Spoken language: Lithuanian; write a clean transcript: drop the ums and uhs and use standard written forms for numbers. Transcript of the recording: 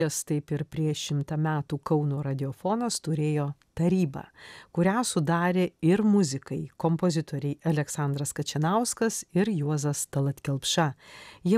Taip ir prieš 100 metų Kauno radiofonas turėjo tarybą, kurią sudarė ir muzikai, kompozitoriai Aleksandras Kačinauskas ir Juozas Tallat Kelpša. Jie